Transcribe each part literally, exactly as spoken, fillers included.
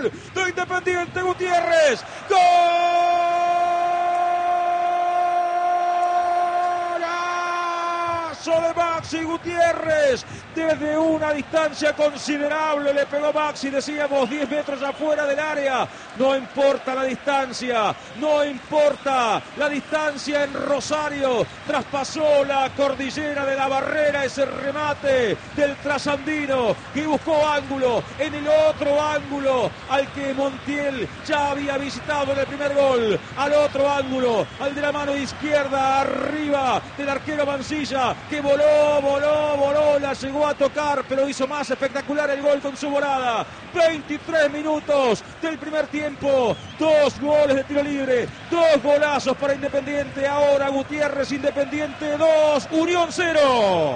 gol de Independiente. Gutiérrez. ¡Gol! De Maxi Gutiérrez, desde una distancia considerable le pegó Maxi, decíamos diez metros afuera del área. No importa la distancia, no importa la distancia en Rosario, traspasó la cordillera de la barrera ese remate del trasandino que buscó ángulo en el otro ángulo al que Montiel ya había visitado en el primer gol, al otro ángulo, al de la mano izquierda arriba del arquero Mancilla, que voló, voló, voló, la llegó a tocar, pero hizo más espectacular el gol con su volada. veintitrés minutos del primer tiempo, dos goles de tiro libre, dos golazos para Independiente. Ahora Gutiérrez, Independiente dos, Unión cero.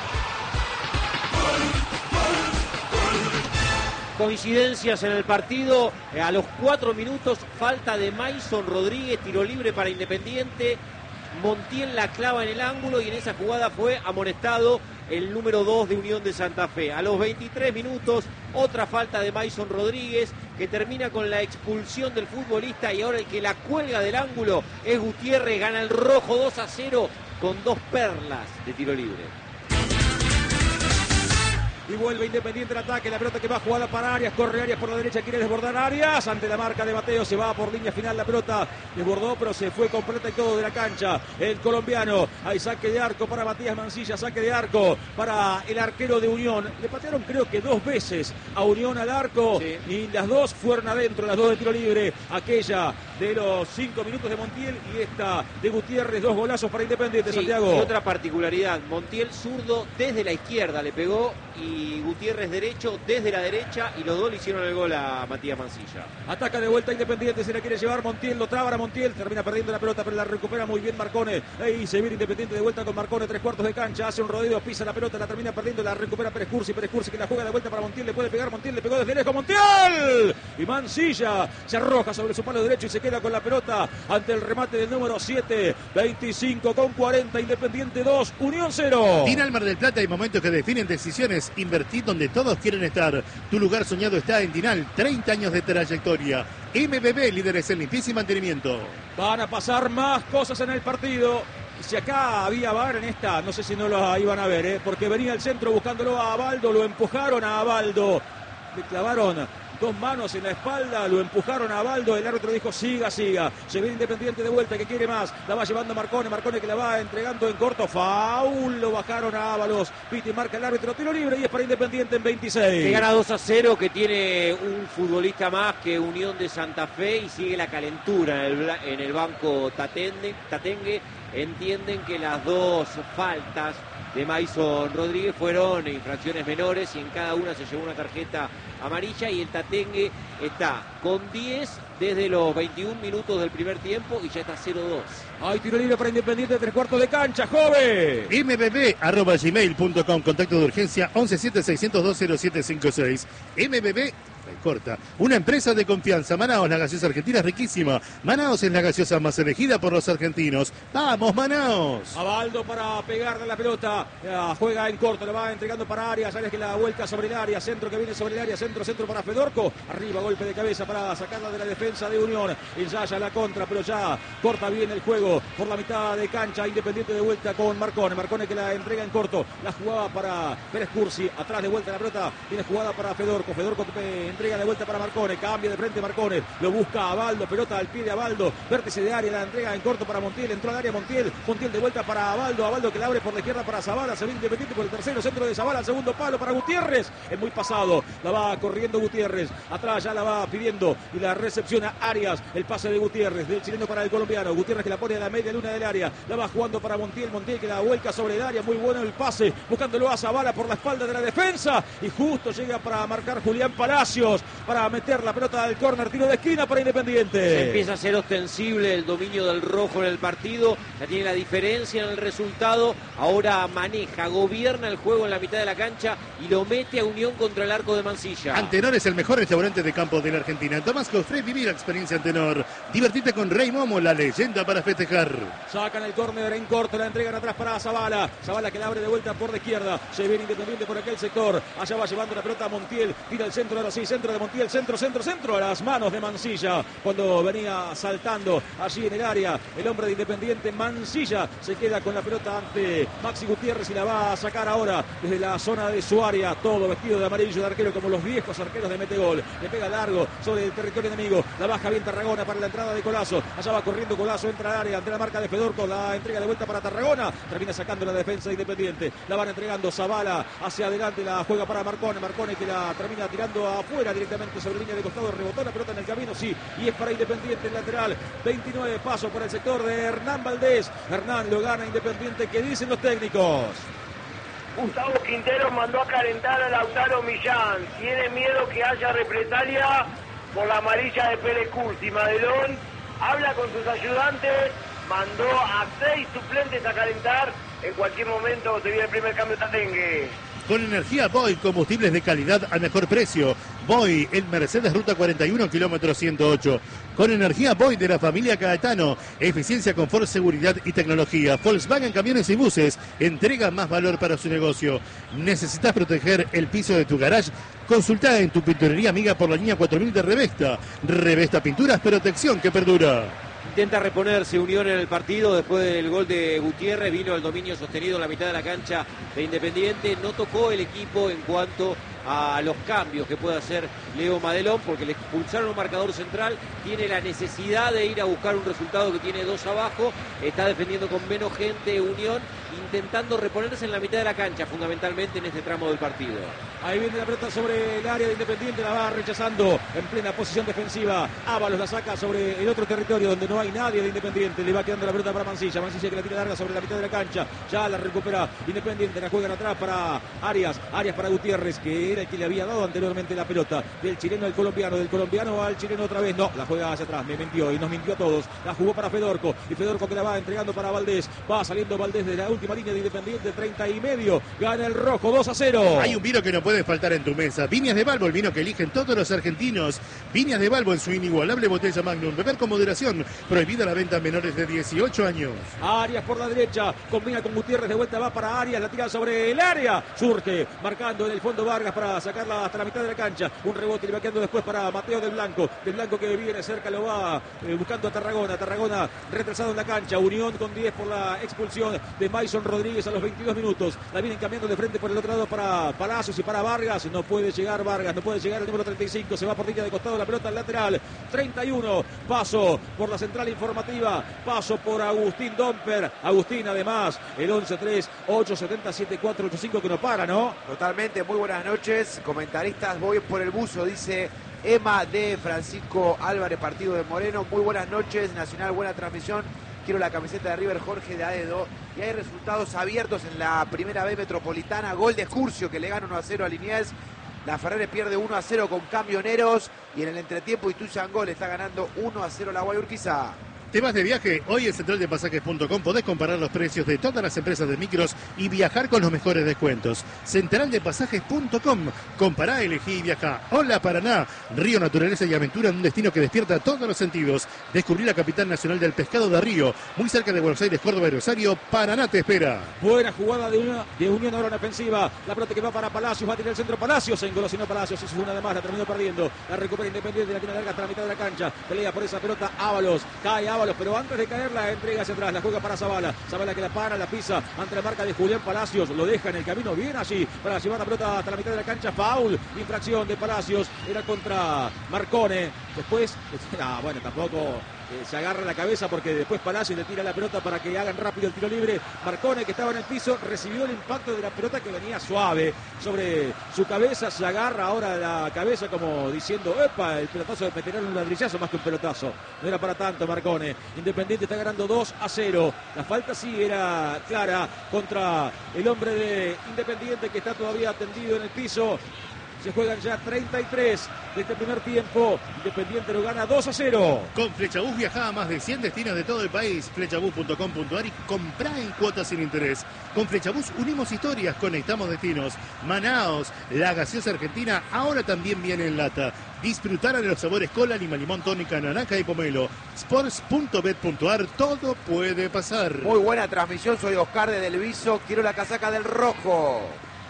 Coincidencias en el partido, a los cuatro minutos, falta de Maison Rodríguez, tiro libre para Independiente. Montiel la clava en el ángulo y en esa jugada fue amonestado el número dos de Unión de Santa Fe. A los veintitrés minutos, otra falta de Maison Rodríguez que termina con la expulsión del futbolista y ahora el que la cuelga del ángulo es Gutiérrez. Gana el rojo dos a cero con dos perlas de tiro libre. Y vuelve Independiente el ataque, la pelota que va a jugar para Arias, corre Arias por la derecha, quiere desbordar Arias, ante la marca de Mateo, se va por línea final la pelota, desbordó pero se fue completa y todo de la cancha, el colombiano, hay saque de arco para Matías Mancilla, saque de arco para el arquero de Unión, le patearon creo que dos veces a Unión al arco, sí, y las dos fueron adentro, las dos de tiro libre, aquella de los cinco minutos de Montiel y esta de Gutiérrez, dos golazos para Independiente, sí, Santiago. Y otra particularidad, Montiel zurdo desde la izquierda le pegó y Gutiérrez derecho desde la derecha y los dos le hicieron el gol a Matías Mancilla. Ataca de vuelta Independiente, se la quiere llevar Montiel, lo traba a Montiel, termina perdiendo la pelota pero la recupera muy bien Marcone. Ahí se viene Independiente de vuelta con Marcone, tres cuartos de cancha, hace un rodeo, pisa la pelota, la termina perdiendo, la recupera Pérez Cursi, Pérez Cursi que la juega de vuelta para Montiel, le puede pegar Montiel, le pegó desde lejos Montiel y Mancilla se arroja sobre su palo derecho y se queda con la pelota ante el remate del número siete, veinticinco con cuarenta, Independiente dos, Unión cero. Dinal Mar del Plata, hay momentos que definen decisiones. Invertir donde todos quieren estar. Tu lugar soñado está en Dinal, treinta años de trayectoria. M B B, líderes en limpieza y mantenimiento. Van a pasar más cosas en el partido. Si acá había V A R en esta, no sé si no lo iban a ver, ¿eh? Porque venía al centro buscándolo a Abaldo, lo empujaron a Abaldo, le clavaron dos manos en la espalda, lo empujaron a Abaldo, el árbitro dijo siga, siga, se viene Independiente de vuelta, que quiere más, la va llevando Marcone, Marcone que la va entregando en corto, faul, lo bajaron a Ábalos, Piti marca el árbitro, tiro libre y es para Independiente en veintiséis. Que gana dos a cero, que tiene un futbolista más que Unión de Santa Fe y sigue la calentura en el, en el banco Tatende, Tatengue. Entienden que las dos faltas de Maison Rodríguez fueron infracciones menores y en cada una se llevó una tarjeta amarilla y el Tatengue está con diez desde los veintiún minutos del primer tiempo y ya está cero dos. Hay tiro libre para Independiente, tres cuartos de cancha, joven. M B B arroba gmail punto com, contacto de urgencia once siete seiscientos dos cero siete cinco seis. M B B corta. Una empresa de confianza. Manaos, la gaseosa argentina es riquísima. Manaos es la gaseosa más elegida por los argentinos. ¡Vamos, Manaos! Abaldo para pegarle la pelota. Ya, juega en corto, le va entregando para Arias. Arias que la vuelta sobre el área. Centro que viene sobre el área. Centro, centro para Fedorco. Arriba, golpe de cabeza para sacarla de la defensa de Unión. El Yaya la contra, pero ya corta bien el juego por la mitad de cancha. Independiente de vuelta con Marcone. Marcone que la entrega en corto. La jugaba para Pérez Cursi. Atrás de vuelta la pelota. Tiene jugada para Fedorco. Fedorco que entrega de vuelta para Marcone, cambia de frente Marcone, lo busca a Abaldo, pelota al pie de Abaldo, vértice de área, la entrega en corto para Montiel, entró al área Montiel, Montiel de vuelta para Abaldo, Abaldo que la abre por la izquierda para Zavala, se viene Independiente por el tercero, centro de Zavala, segundo palo para Gutiérrez, es muy pasado, la va corriendo Gutiérrez, atrás ya la va pidiendo y la recepciona Arias, el pase de Gutiérrez, del chileno para el colombiano, Gutiérrez que la pone a la media luna del área, la va jugando para Montiel, Montiel que la vuelca sobre el área, muy bueno el pase, buscándolo a Zavala por la espalda de la defensa y justo llega para marcar Julián Palacios, para meter la pelota al córner, tiro de esquina para Independiente. Se empieza a ser ostensible el dominio del rojo en el partido, ya tiene la diferencia en el resultado, ahora maneja, gobierna el juego en la mitad de la cancha y lo mete a Unión contra el arco de Mancilla. Antenor es el mejor restaurante de campo de la Argentina. En Tomás Cofré, vivir la experiencia Antenor. Divertite con Rey Momo, la leyenda para festejar. Sacan el córner en corto, la entregan atrás para Zavala. Zavala que la abre de vuelta por la izquierda. Se viene Independiente por aquel sector. Allá va llevando la pelota a Montiel. Tira el centro, ahora sí, centro de Montiel, centro, centro, centro, a las manos de Mansilla, cuando venía saltando allí en el área, el hombre de Independiente, Mansilla, se queda con la pelota ante Maxi Gutiérrez y la va a sacar ahora desde la zona de su área, todo vestido de amarillo de arquero como los viejos arqueros de Metegol, le pega largo sobre el territorio enemigo, la baja bien Tarragona para la entrada de Colazo, allá va corriendo Colazo, entra al área ante la marca de Fedorco, la entrega de vuelta para Tarragona, termina sacando la defensa de Independiente, la van entregando Zavala hacia adelante, la juega para Marcone, Marcone que la termina tirando afuera directamente sobre línea de costado, rebotó la pelota en el camino, sí, y es para Independiente el lateral, veintinueve pasos por el sector de Hernán Valdés, Hernán lo gana Independiente, ¿qué dicen los técnicos? Gustavo Quintero mandó a calentar a Lautaro Millán, tiene miedo que haya represalia por la amarilla de Pérez Cursi. Madelón habla con sus ayudantes, mandó a seis suplentes a calentar, en cualquier momento se viene el primer cambio Tatengue. Con energía Boy, combustibles de calidad al mejor precio. Boy en Mercedes Ruta cuarenta y uno, kilómetro ciento ocho. Con energía Boy de la familia Caetano. Eficiencia, confort, seguridad y tecnología. Volkswagen Camiones y Buses entrega más valor para su negocio. ¿Necesitas proteger el piso de tu garage? Consulta en tu pinturería amiga por la línea cuatro mil de Revesta. Revesta Pinturas, protección que perdura. Intenta reponerse Unión en el partido después del gol de Gutiérrez, vino el dominio sostenido en la mitad de la cancha de Independiente, no tocó el equipo en cuanto a los cambios que puede hacer Leo Madelón, porque le expulsaron un marcador central, tiene la necesidad de ir a buscar un resultado que tiene dos abajo, está defendiendo con menos gente Unión, intentando reponerse en la mitad de la cancha, fundamentalmente en este tramo del partido. Ahí viene la pelota sobre el área de Independiente, la va rechazando en plena posición defensiva. Ábalos la saca sobre el otro territorio donde no hay nadie de Independiente. Le va quedando la pelota para Mansilla. Mansilla que la tira larga sobre la mitad de la cancha. Ya la recupera Independiente, la juegan atrás para Arias. Arias para Gutiérrez, que era el que le había dado anteriormente la pelota. Del chileno al colombiano, del colombiano al chileno otra vez. No, la juega hacia atrás, me mintió y nos mintió a todos. La jugó para Fedorco y Fedorco que la va entregando para Valdés. Va saliendo Valdés de la última línea de Independiente, treinta y medio. Gana el rojo, dos a cero. Hay un vino que no puede faltar en tu mesa. Viñas de Balbo, el vino que eligen todos los argentinos. Viñas de Balbo en su inigualable botella Magnum. Beber con moderación. Prohibida la venta a menores de dieciocho años. Arias por la derecha, combina con Gutiérrez, de vuelta va para Arias, la tira sobre el área. Surge, marcando en el fondo Vargas para sacarla hasta la mitad de la cancha. Un rebote le va quedando después para Mateo del Blanco. Del Blanco que viene cerca, lo va eh, buscando a Tarragona. Tarragona retrasado en la cancha. Unión con diez por la expulsión de Mason Rodríguez a los veintidós minutos. La vienen cambiando de frente por el otro lado para Palacios y para Vargas. No puede llegar Vargas, no puede llegar el número treinta y cinco. Se va por línea de costado, la pelota al lateral. treinta y uno. Paso por la central informativa. Paso por Agustín Domper. Agustín, además, el once tres ocho siete siete cuatro ocho cinco que no para, ¿no? Totalmente, muy buenas noches. Comentaristas, voy por el buzo, dice Emma de Francisco Álvarez, partido de Moreno. Muy buenas noches, Nacional, buena transmisión. Quiero la camiseta de River, Jorge de Aedo. Y hay resultados abiertos en la primera B metropolitana. Gol de Curcio que le gana uno a cero a Liniers. La Ferrere pierde uno a cero con Camioneros. Y en el entretiempo Ituzaingó le está ganando uno a cero la Guayurquiza. ¿Te vas de viaje? Hoy en central de pasajes punto com podés comparar los precios de todas las empresas de micros y viajar con los mejores descuentos. central de pasajes punto com. Compará, elegí y viajá. Hola Paraná. Río, naturaleza y aventura en un destino que despierta todos los sentidos. Descubrí la capital nacional del pescado de Río. Muy cerca de Buenos Aires, Córdoba y Rosario. Paraná te espera. Buena jugada de, una, de Unión ahora en ofensiva. La pelota que va para Palacios. Va a tirar el centro Palacios. Se engolosinó Palacios. Hizo una de más. La terminó perdiendo. La recupera Independiente. La tiene larga hasta la mitad de la cancha. Pelea por esa pelota Ábalos. Cae Ábalos. Pero antes de caer la entrega hacia atrás, la juega para Zavala. Zavala que la para, la pisa ante la marca de Julián Palacios. Lo deja en el camino bien allí para llevar la pelota hasta la mitad de la cancha. Foul, infracción de Palacios. Era contra Marcone. Después, ah, bueno, tampoco eh, se agarra la cabeza porque después Palacios le tira la pelota para que hagan rápido el tiro libre. Marcone, que estaba en el piso, recibió el impacto de la pelota que venía suave sobre su cabeza. Se agarra ahora la cabeza como diciendo, epa, el pelotazo de meter un ladrillazo más que un pelotazo. No era para tanto Marcone. Independiente está ganando dos a cero. La falta sí era clara contra el hombre de Independiente que está todavía tendido en el piso. Se juegan ya treinta y tres de este primer tiempo. Independiente lo gana dos a cero. Con Flechabús viajá a más de cien destinos de todo el país. Flechabús punto com punto ar y comprá en cuotas sin interés. Con Flechabús unimos historias, conectamos destinos. Manaos, la gaseosa argentina, ahora también viene en lata. Disfrutar de los sabores cola, lima, limón, tónica, naranja y pomelo. sports punto bet punto ar, todo puede pasar. Muy buena transmisión, soy Oscar de Delviso. Quiero la casaca del rojo.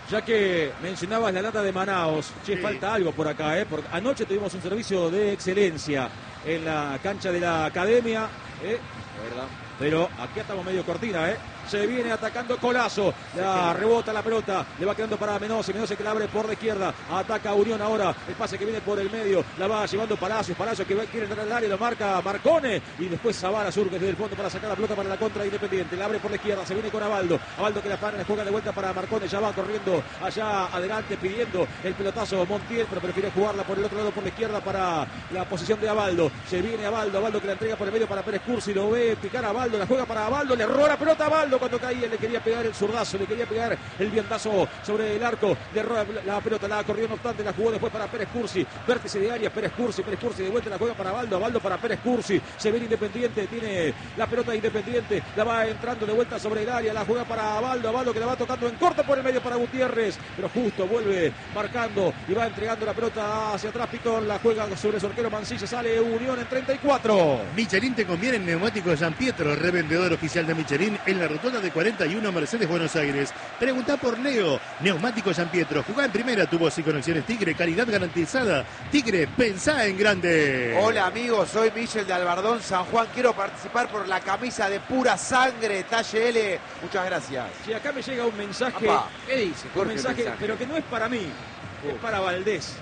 Ya que mencionabas la lata de Manaos, che, Sí. falta algo por acá, ¿eh? Porque anoche tuvimos un servicio de excelencia en la cancha de la academia, ¿eh? ¿Verdad? Pero aquí estamos medio cortina, ¿eh? Se viene atacando Colazo, la rebota la pelota, le va quedando para Menose, Menose que la abre por la izquierda, ataca Unión ahora, el pase que viene por el medio, la va llevando Palacios, Palacios que va, quiere entrar al área, lo marca Marcone, y después Zavala surge desde el fondo para sacar la pelota para la contra Independiente, la abre por la izquierda, se viene con Abaldo, Abaldo que la para, le juega de vuelta para Marcone, ya va corriendo allá adelante pidiendo el pelotazo Montiel, pero prefiere jugarla por el otro lado por la izquierda para la posición de Abaldo, se viene Abaldo, Abaldo que la entrega por el medio para Pérez Cursi, lo ve picar a Abaldo, la juega para Abaldo, le erró la pelota a Abaldo cuando caía, le quería pegar el zurdazo, le quería pegar el viantazo sobre el arco, le erró la, la pelota, la corrió no obstante, la jugó después para Pérez Cursi, vértice de área, Pérez Cursi, Pérez Cursi de vuelta la juega para Abaldo, Abaldo para Pérez Cursi, se viene Independiente, tiene la pelota Independiente, la va entrando de vuelta sobre el área, la juega para Abaldo, Abaldo que la va tocando en corto por el medio para Gutiérrez, pero justo vuelve marcando y va entregando la pelota hacia atrás, Pitón, la juega sobre su arquero Mancilla, sale Unión en treinta y cuatro. Michelin te conviene en neumáticos Gian Pietro, revendedor oficial de Michelin en la rotonda de cuarenta y uno Mercedes Buenos Aires. Pregunta por Leo, neumáticos Gian Pietro. Jugá en primera, tubos y conexiones Tigre, calidad garantizada. Tigre, pensá en grande. Hola amigos, soy Michel de Albardón, San Juan. Quiero participar por la camisa de pura sangre, talle L. Muchas gracias. Si acá me llega un mensaje, Apa, ¿qué dice? un Jorge, mensaje, mensaje? pero que no es para mí, es para Valdés.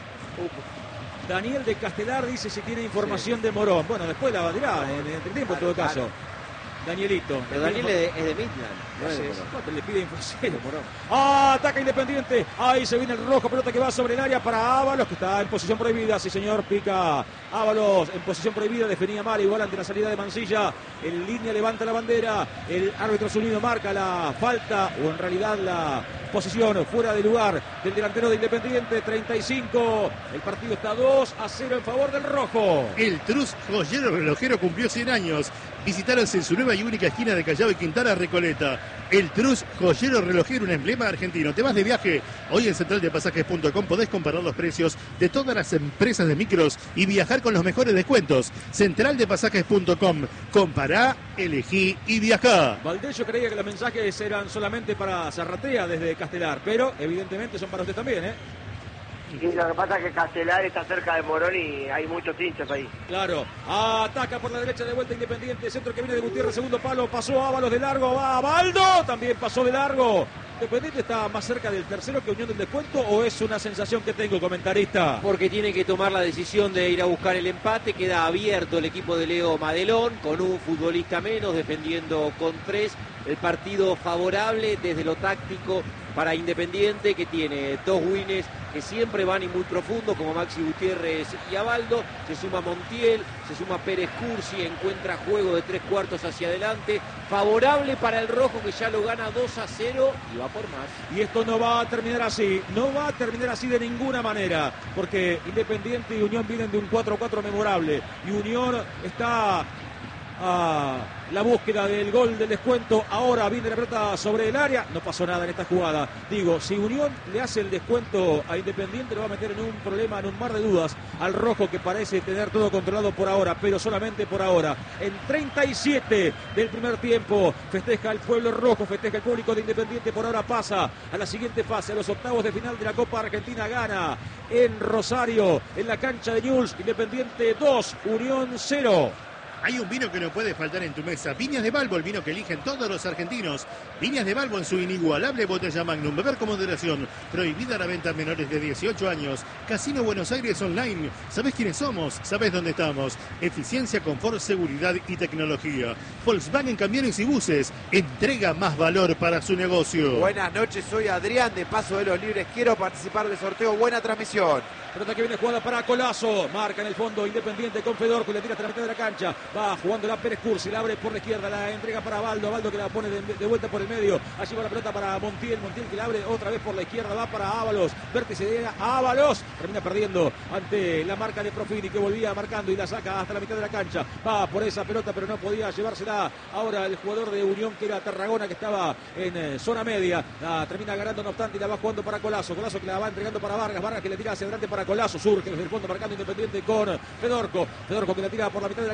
Daniel de Castelar dice si tiene información de Morón. Bueno, después la dirá en el entretiempo en todo Claro, caso. claro. Danielito. Pero Daniel es de, es de Midland. No es de Entonces, Morón. no, pero le pide información. Ah, ataca Independiente. Ahí se viene el rojo, pelota que va sobre el área para Ábalos, que está en posición prohibida. Sí, señor, pica Ábalos en posición prohibida. Definía mal, igual ante la salida de Mancilla. En línea levanta la bandera. El árbitro Zunino marca la falta, o en realidad la posición fuera de lugar del delantero de Independiente. treinta y cinco. El partido está dos a cero en favor del rojo. El Trus Joyero Relojero cumplió cien años. Visítalos en su nueva y única esquina de Callao y Quintana, Recoleta. El Trus Joyero Relojero, un emblema argentino. ¿Te vas de viaje? Hoy en central de pasajes punto com podés comparar los precios de todas las empresas de micros y viajar con los mejores descuentos. central de pasajes punto com. Compará, elegí y viajá. Valdés, yo creía que los mensajes eran solamente para Zarratea desde Castelar, pero evidentemente son para usted también, ¿eh? Y lo que pasa es que Castelar está cerca de Morón y hay muchos hinchas ahí. Claro, ataca por la derecha de vuelta Independiente, centro que viene de Gutiérrez, segundo palo, pasó Ábalos de largo, va a Baldo, también pasó de largo. ¿Independiente está más cerca del tercero que Unión del Descuento o es una sensación que tengo, comentarista? Porque tiene que tomar la decisión de ir a buscar el empate. Queda abierto el equipo de Leo Madelón con un futbolista menos defendiendo con tres. El partido favorable desde lo táctico para Independiente, que tiene dos wins que siempre van y muy profundo, como Maxi Gutiérrez y Abaldo. Se suma Montiel, se suma Pérez Cursi, encuentra juego de tres cuartos hacia adelante. Favorable para el rojo, que ya lo gana dos a cero y va por más. Y esto no va a terminar así, no va a terminar así de ninguna manera, porque Independiente y Unión vienen de un cuatro a cuatro memorable, y Unión está a la búsqueda del gol del descuento. Ahora viene la pelota sobre el área, no pasó nada en esta jugada. Digo, si Unión le hace el descuento a Independiente, lo va a meter en un problema, en un mar de dudas al rojo, que parece tener todo controlado por ahora, pero solamente por ahora. En treinta y siete del primer tiempo festeja el pueblo rojo, festeja el público de Independiente. Por ahora pasa a la siguiente fase, a los octavos de final de la Copa Argentina. Gana en Rosario, en la cancha de Newell's. Independiente dos, Unión cero. Hay un vino que no puede faltar en tu mesa. Viñas de Balbo, el vino que eligen todos los argentinos. Viñas de Balbo en su inigualable botella Magnum. Beber con moderación. Prohibida la venta a menores de dieciocho años. Casino Buenos Aires Online. ¿Sabés quiénes somos? ¿Sabés dónde estamos? Eficiencia, confort, seguridad y tecnología. Volkswagen Camiones y Buses. Entrega más valor para su negocio. Buenas noches, soy Adrián de Paso de los Libres. Quiero participar del sorteo. Buena transmisión. Pelota que viene jugada para Colazo. Marca en el fondo Independiente con Fedorco. Le tira hasta la mitad de la cancha. Va jugando la Pérez Cursi. La abre por la izquierda. La entrega para Baldo. Baldo que la pone de, de vuelta por el medio. Allí va la pelota para Montiel. Montiel que la abre otra vez por la izquierda. Va para Ábalos. Vértice de Ábalos. Termina perdiendo ante la marca de Profini, que volvía marcando y la saca hasta la mitad de la cancha. Va por esa pelota, pero no podía llevársela. Ahora el jugador de Unión, que era Tarragona, que estaba en eh, zona media. La termina ganando, no obstante, y la va jugando para Colazo. Colazo que la va entregando para Vargas. Vargas que le tira hacia adelante para Colazo. Surge desde el fondo marcando Independiente con Fedorco. Fedorco que la tira por la mitad de la cancha.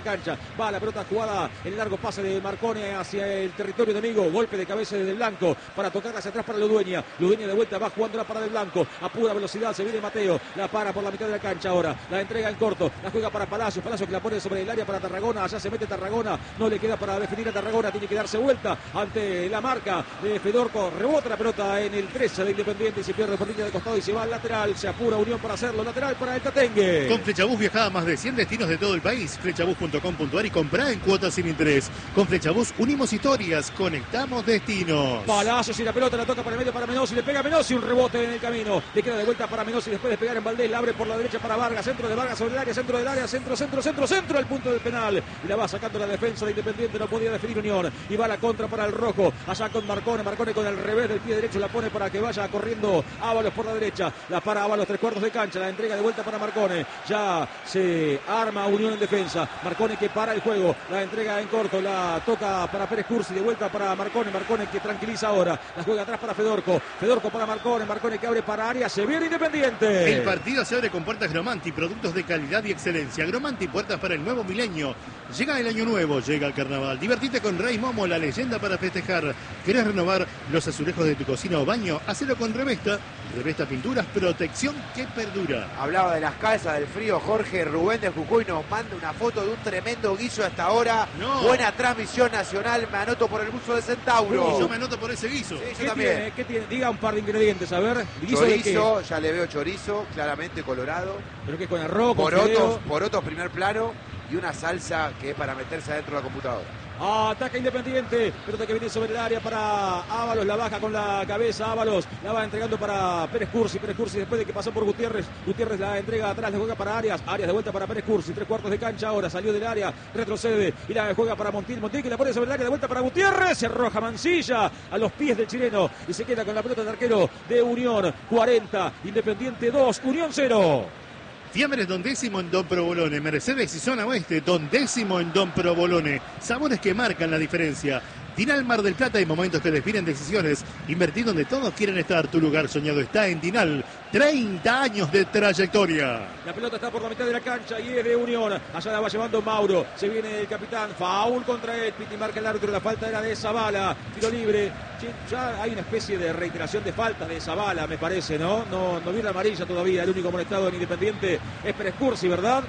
Va la pelota jugada en el largo pase de Marcone hacia el territorio enemigo. Golpe de cabeza desde el blanco para tocarla hacia atrás para Ludueña. Ludueña de vuelta, va jugando la para del blanco. A pura velocidad se viene Mateo. La para por la mitad de la cancha ahora. La entrega en corto. La juega para Palacios. Palacios que la pone sobre el área para Tarragona. Allá se mete Tarragona. No le queda para definir a Tarragona. Tiene que darse vuelta ante la marca de Fedorco. Rebota la pelota en el trece de Independiente y se pierde por línea de costado y se va al lateral. Se apura Unión para hacerlo. Lateral para el Tatengue. Con Flechabús viaja a más de cien destinos de todo el país. Flechabús punto com punto a r y comprá en cuotas sin interés. Con Flechabús unimos historias, conectamos destinos. Palacios y la pelota la toca para el medio para Menossi. Le pega a Menossi, un rebote en el camino. Le queda de vuelta para Menossi después de pegar en Valdés. La abre por la derecha para Vargas. Centro de Vargas sobre el área. Centro del área. Centro, centro, centro, centro. El punto del penal. Y la va sacando la defensa de Independiente. No podía definir Unión. Y va la contra para el rojo. Allá con Marcone. Marcone con el revés del pie derecho. La pone para que vaya corriendo Ábalos por la derecha. La para Ábalos, tres cuartos de cancha. La entrega de vuelta para Marcone. Ya se arma Unión en defensa. Marcone que para el juego. La entrega en corto. La toca para Pérez Cursi. De vuelta para Marcone. Marcone que tranquiliza ahora. La juega atrás para Fedorco. Fedorco para Marcone. Marcone que abre para área. Se viene Independiente. El partido se abre con puertas Gromanti. Productos de calidad y excelencia. Gromanti, puertas para el nuevo milenio. Llega el año nuevo. Llega el carnaval. Divertite con Rey Momo, la leyenda para festejar. ¿Querés renovar los azulejos de tu cocina o baño? Hacelo con Revesta. Revesta Pinturas. Protección que perdura. Hablaba de las calzas del frío. Jorge Rubén de Jujuy nos manda una foto de un tremendo guiso hasta ahora. No. Buena transmisión nacional. Me anoto por el buzo de Centauro. Y yo me anoto por ese guiso. Sí, yo ¿Qué también. tiene? ¿Qué tiene? Diga un par de ingredientes, a ver. ¿Guiso de qué? Chorizo, ya le veo chorizo, claramente colorado. ¿Pero qué es con arroz, con Porotos, fideo? porotos primer plano y una salsa que es para meterse adentro de la computadora. Ataca Independiente, pelota que viene sobre el área para Ábalos, la baja con la cabeza Ábalos, la va entregando para Pérez Cursi, Pérez Cursi después de que pasó por Gutiérrez, Gutiérrez la entrega atrás, la juega para Arias, Arias de vuelta para Pérez Cursi, tres cuartos de cancha ahora, salió del área, retrocede y la juega para Montiel, Montiel que la pone sobre el área, de vuelta para Gutiérrez, se arroja Mancilla a los pies del chileno y se queda con la pelota de arquero de Unión, cuarenta, Independiente dos, Unión cero. Fiambres Don Décimo en Don Provolone, Mercedes y Zona Oeste, Don Décimo en Don Provolone. Sabores que marcan la diferencia. Tinal Mar del Plata y momentos que definen decisiones. Invertir donde todos quieren estar. Tu lugar soñado está en Tinal. treinta años de trayectoria. La pelota está por la mitad de la cancha y es de Unión. Allá la va llevando Mauro. Se viene el capitán. Faul contra él. Piti marca el árbitro. La falta era de Zavala. Tiro libre. Ya hay una especie de reiteración de faltas de Zavala, me parece, ¿no? No, no viene amarilla todavía. El único molestado en Independiente es Pérez Cursi, ¿verdad?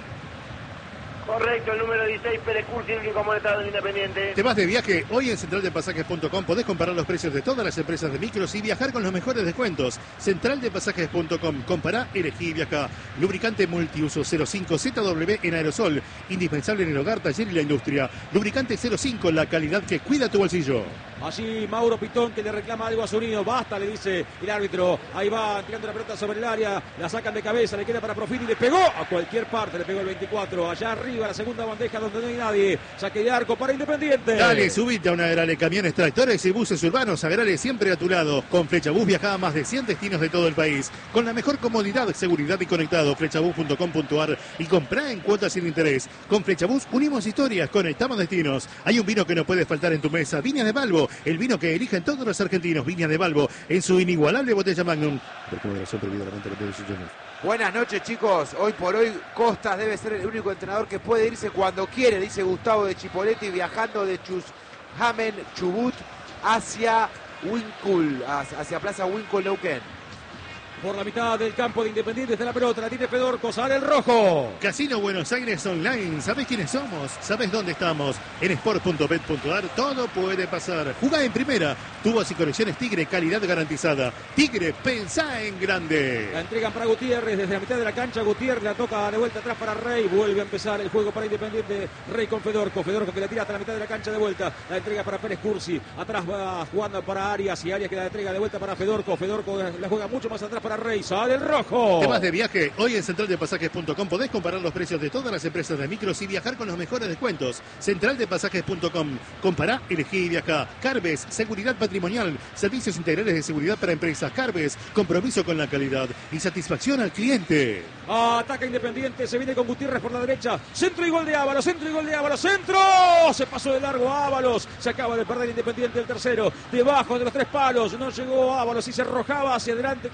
Correcto, el número dieciséis, Pérez Cursi, el único molestado en Independiente. Te vas de viaje. Hoy en central de pasajes punto com podés comparar los precios de todas las empresas de micros y viajar con los mejores descuentos. central de pasajes punto com. Compará, elegí y viajá. Lubricante multiuso cero cinco Z W en aerosol. Indispensable en el hogar, taller y la industria. Lubricante cero cinco, la calidad que cuida tu bolsillo. Allí Mauro Pitón que le reclama algo a Zunino. Basta, le dice el árbitro. Ahí va tirando la pelota sobre el área. La sacan de cabeza, le queda para Profini. Le pegó a cualquier parte, le pegó el veinticuatro. Allá arriba, la segunda bandeja donde no hay nadie. Saque de arco para Independiente. Dale, subite a una Agrale, camiones, tractores y buses urbanos. Agrale siempre a tu lado. Con Flechabús viaja a más de cien destinos de todo el país. Con la mejor comodidad, seguridad y conectado. Flechabús punto com punto a r y comprá en cuotas sin interés. Con Flechabús unimos historias, conectamos destinos. Hay un vino que no puede faltar en tu mesa. Viña de Balbo. El vino que eligen todos los argentinos, Viña de Balbo, en su inigualable botella Magnum. Buenas noches, chicos. Hoy por hoy Costas debe ser el único entrenador que puede irse cuando quiere, dice Gustavo de Chipoleti, viajando de Chushamen, Chubut, hacia Wincul, hacia Plaza Wincul, Neuquén. Por la mitad del campo de Independiente está la pelota, la tiene Fedorco, sale el rojo. Casino Buenos Aires Online, ¿sabés quiénes somos? ¿Sabés dónde estamos? En sport punto bet punto a r todo puede pasar. Jugá en primera, tubos y conexiones Tigre, calidad garantizada. Tigre, pensá en grande. La entregan para Gutiérrez desde la mitad de la cancha. Gutiérrez la toca de vuelta atrás para Rey. Vuelve a empezar el juego para Independiente. Rey con Fedorco. Fedorco que la tira hasta la mitad de la cancha de vuelta. La entrega para Pérez Cursi. Atrás va jugando para Arias y Arias que la entrega de vuelta para Fedorco. Fedorco la juega mucho más atrás para Rey. Sale el rojo. ¿Te vas de viaje? Hoy en central de pasajes punto com podés comparar los precios de todas las empresas de micros y viajar con los mejores descuentos. central de pasajes punto com. Compará, elegí y viajá. Carbes, seguridad patrimonial, servicios integrales de seguridad para empresas. Carbes, compromiso con la calidad y satisfacción al cliente. Ataca Independiente, se viene con Gutiérrez por la derecha. Centro y gol de Ábalos, centro y gol de Ábalos, centro. Se pasó de largo Ábalos. Se acaba de perder Independiente el tercero. Debajo de los tres palos. No llegó Ábalos y se arrojaba hacia adelante con los pies.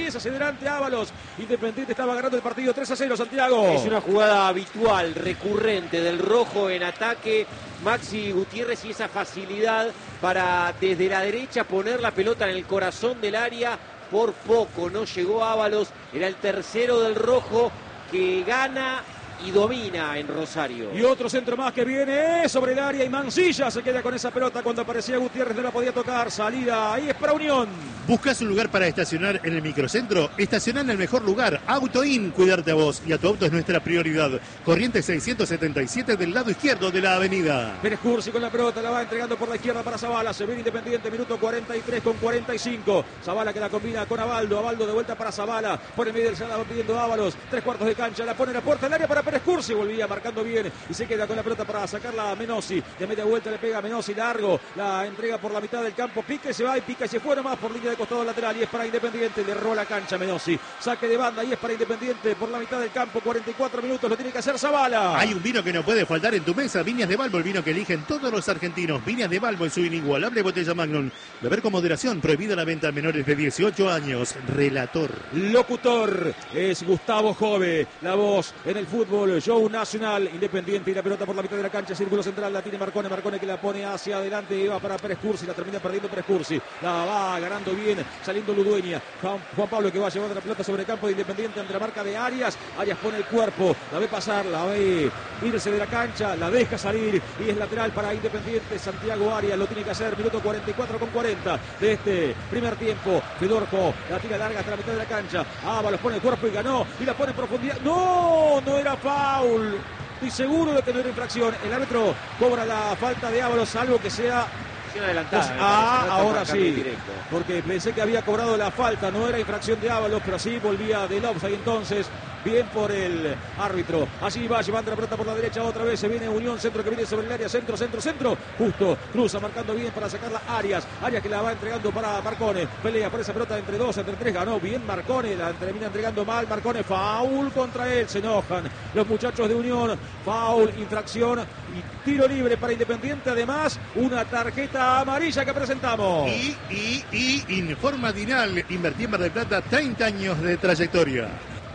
diez hacia adelante Ábalos. Independiente estaba ganando el partido tres a cero, Santiago. Es una jugada habitual, recurrente del rojo en ataque. Maxi Gutiérrez y esa facilidad para desde la derecha poner la pelota en el corazón del área. Por poco no llegó Ábalos, era el tercero del rojo que gana y domina en Rosario. Y otro centro más que viene sobre el área y Mancilla se queda con esa pelota cuando aparecía Gutiérrez, no la podía tocar. Salida, ahí es para Unión. ¿Buscas un lugar para estacionar en el microcentro? Estacioná en el mejor lugar. AutoIn, cuidarte a vos y a tu auto es nuestra prioridad. Corrientes seiscientos setenta y siete del lado izquierdo de la avenida. Pérez Cursi con la pelota, la va entregando por la izquierda para Zavala. Se viene Independiente, minuto cuarenta y tres con cuarenta y cinco. Zavala que la combina con Abaldo. Abaldo de vuelta para Zavala. Por el medio del la va pidiendo Ábalos. Tres cuartos de cancha, la pone en la puerta del área para Pérez Cursi. Volvía marcando bien y se queda con la pelota para sacarla a Menossi. De media vuelta le pega a Menossi largo. La entrega por la mitad del campo. Pica y se va y pica y se fue nomás por línea de costado lateral. Y es para Independiente. Le roba la cancha Menossi. Saque de banda y es para Independiente por la mitad del campo. cuarenta y cuatro minutos. Lo tiene que hacer Zavala. Hay un vino que no puede faltar en tu mesa. Viñas de Balbo, el vino que eligen todos los argentinos. Viñas de Balbo en su inigualable botella Magnum. Beber con moderación. Prohibida la venta a menores de dieciocho años. Relator. Locutor es Gustavo Jove. La voz en el fútbol. Show nacional. Independiente y la pelota por la mitad de la cancha. Círculo central. La tiene Marcone. Marcone que la pone hacia adelante. Y va para Pérez Cursi. La termina perdiendo Pérez Cursi. La va ganando bien. Saliendo Ludueña. Juan, Juan Pablo que va llevando la pelota sobre el campo de Independiente ante la marca de Arias. Arias pone el cuerpo. La ve pasar. La ve irse de la cancha. La deja salir. Y es lateral para Independiente. Santiago Arias lo tiene que hacer. Minuto cuarenta y cuatro con cuarenta de este primer tiempo. Fedorco la tira larga hasta la mitad de la cancha. Ábalos pone el cuerpo y ganó. Y la pone en profundidad. No, no era foul. Estoy seguro de que no era infracción. El árbitro cobra la falta de Ábalos, salvo que sea adelantada. Pues, ah, no ahora sí. Directo. Porque pensé que había cobrado la falta. No era infracción de Ábalos, pero sí volvía del offside entonces. Bien por el árbitro. Allí va llevando la pelota por la derecha otra vez. Se viene Unión, centro que viene sobre el área. Centro, centro, centro. Justo. Cruza marcando bien para sacarla Arias. Arias que la va entregando para Marcone. Pelea por esa pelota entre dos, entre tres. Ganó bien Marcone. La termina entregando mal Marcone. Foul contra él. Se enojan los muchachos de Unión. Foul, infracción y tiro libre para Independiente. Además, una tarjeta amarilla que presentamos. Y, y, y informa Dinal. Invertí en Mar del Plata treinta años de trayectoria.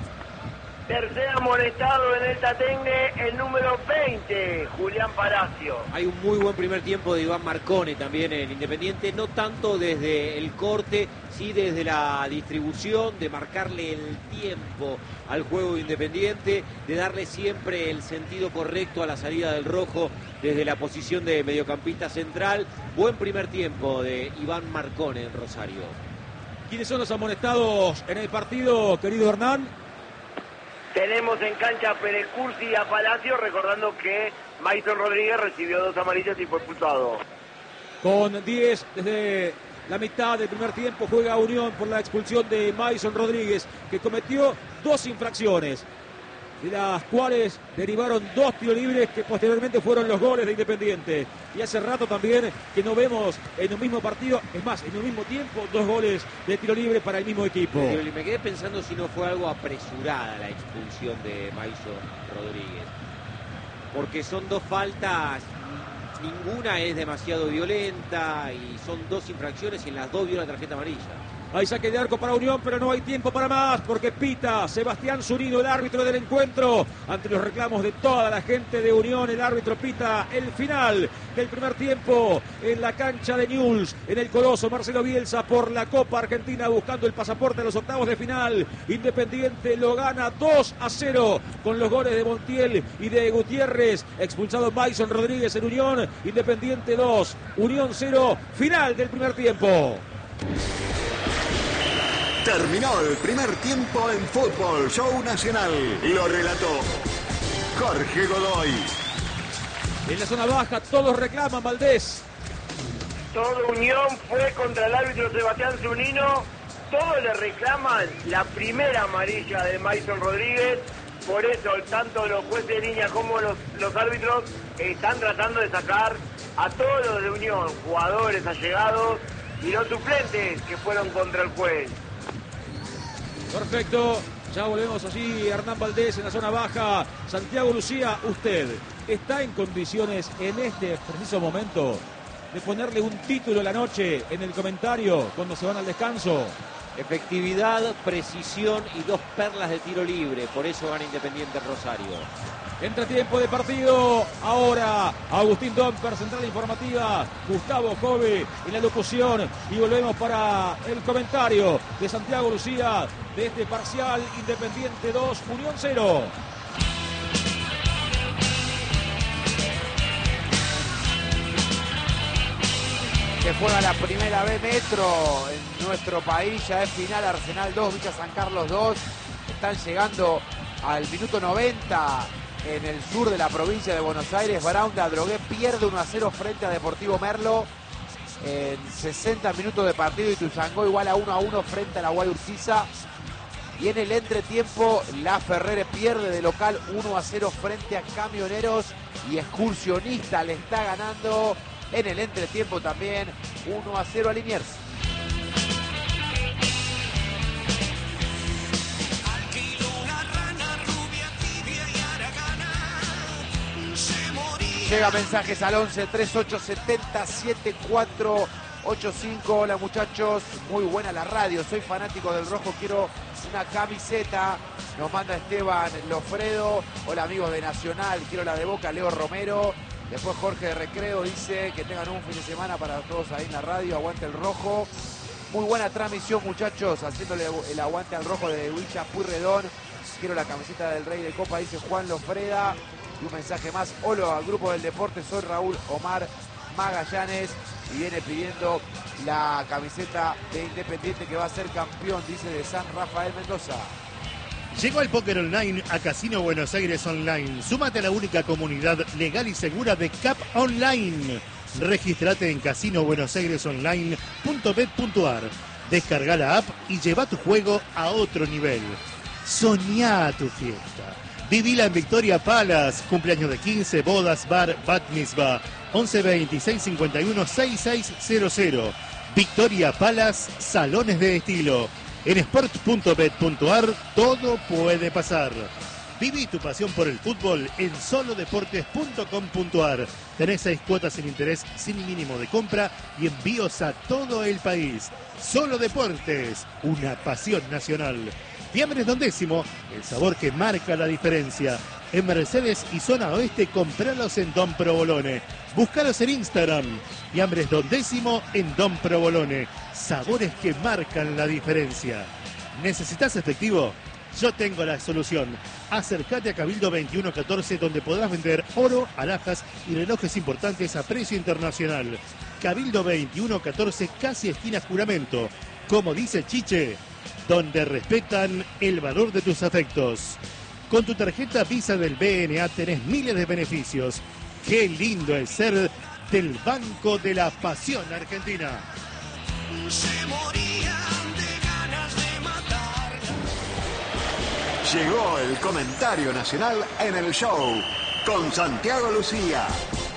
Tercer amonestado en el Tatengue, el número veinte, Julián Palacio. Hay un muy buen primer tiempo de Iván Marcone también en Independiente, no tanto desde el corte, sí desde la distribución, de marcarle el tiempo al juego de Independiente, de darle siempre el sentido correcto a la salida del rojo desde la posición de mediocampista central. Buen primer tiempo de Iván Marcone en Rosario. ¿Quiénes son los amonestados en el partido, querido Hernán? Tenemos en cancha a Pérez Cursi y a Palacio, recordando que Maison Rodríguez recibió dos amarillas y fue expulsado. Con diez desde la mitad del primer tiempo juega Unión por la expulsión de Maison Rodríguez, que cometió dos infracciones, de las cuales derivaron dos tiros libres que posteriormente fueron los goles de Independiente. Y hace rato también que no vemos en un mismo partido, es más, en un mismo tiempo, dos goles de tiro libre para el mismo equipo. Me quedé pensando si no fue algo apresurada la expulsión de Maison Rodríguez, porque son dos faltas, ninguna es demasiado violenta y son dos infracciones y en las dos vio la tarjeta amarilla. Hay saque de arco para Unión, pero no hay tiempo para más, porque pita Sebastián Zurino, el árbitro del encuentro. Ante los reclamos de toda la gente de Unión, el árbitro pita el final del primer tiempo en la cancha de Newell's, en el Coloso. Marcelo Bielsa por la Copa Argentina, buscando el pasaporte a los octavos de final. Independiente lo gana dos a cero con los goles de Montiel y de Gutiérrez. Expulsado Maison Rodríguez en Unión. Independiente dos, Unión cero. Final del primer tiempo. Terminó el primer tiempo en Fútbol Show Nacional. Lo relató Jorge Godoy. En la zona baja todos reclaman, Valdés. Todo Unión fue contra el árbitro Sebastián Zunino. Todos le reclaman la primera amarilla de Maison Rodríguez. Por eso tanto los jueces de línea como los, los árbitros están tratando de sacar a todos los de Unión, jugadores allegados y los suplentes que fueron contra el juez. Perfecto, ya volvemos allí, Hernán Valdés en la zona baja. Santiago Lucía, usted está en condiciones en este preciso momento de ponerle un título a la noche en el comentario cuando se van al descanso. efectividad, precisión y dos perlas de tiro libre. Por eso gana Independiente Rosario. Entretiempo de partido. Ahora Agustín Domper, central informativa. Gustavo Jove en la locución. Y volvemos para el comentario de Santiago Lucía de este parcial. Independiente dos, Unión cero. Que juega la primera B Metro en nuestro país. Ya es final. Arsenal dos, Villa San Carlos dos. Están llegando al minuto noventa. En el sur de la provincia de Buenos Aires, Brown de Adrogué pierde uno a cero frente a Deportivo Merlo en sesenta minutos de partido. Ituzaingó igual a uno a uno frente a la Guay Urquiza. Y en el entretiempo, La Ferrere pierde de local uno a cero frente a Camioneros. Y Excursionista le está ganando en el entretiempo también uno a cero a Liniers. Llega mensajes al once, treinta y ocho, setenta, setenta y cuatro, ochenta y cinco. Hola muchachos, muy buena la radio. Soy fanático del rojo, quiero una camiseta. Nos manda Esteban Lofredo. Hola amigos de Nacional, quiero la de Boca, Leo Romero. Después Jorge de Recreo dice que tengan un fin de semana para todos ahí en la radio. Aguante el rojo. Muy buena transmisión muchachos, haciéndole el aguante al rojo de Villa Pueyrredón. Quiero la camiseta del Rey de Copa, dice Juan Lofreda. Y un mensaje más, hola al grupo del deporte, soy Raúl Omar Magallanes y viene pidiendo la camiseta de Independiente que va a ser campeón, dice de San Rafael Mendoza. Llegó el póker online a Casino Buenos Aires Online. Súmate a la única comunidad legal y segura de C A P Online. Regístrate en casino buenos aires online punto bet punto ar. Descarga la app y lleva tu juego a otro nivel. Soñá tu fiesta. Vivila en Victoria Palace, cumpleaños de quince, bodas, bar, bat mitzvah, once veintiséis cincuenta y uno sesenta y seis cero cero. Victoria Palace, salones de estilo. En sport punto bet punto ar todo puede pasar. Viví tu pasión por el fútbol en solo deportes punto com punto ar. Tenés seis cuotas sin interés, sin mínimo de compra y envíos a todo el país. Solo Deportes, una pasión nacional. Fiambres Don Décimo, el sabor que marca la diferencia. En Mercedes y zona oeste, compralos en Don Provolone. Búscalos en Instagram. Fiambres Don Décimo en Don Provolone. Sabores que marcan la diferencia. ¿Necesitas efectivo? Yo tengo la solución. Acércate a Cabildo veintiuno catorce, donde podrás vender oro, alhajas y relojes importantes a precio internacional. Cabildo veintiuno catorce, casi esquina Juramento. Como dice Chiche, donde respetan el valor de tus afectos. Con tu tarjeta Visa del B N A tenés miles de beneficios. Qué lindo es ser del Banco de la Pasión Argentina. Se morían de ganas de matar. Llegó el comentario nacional en el show con Santiago Lucía.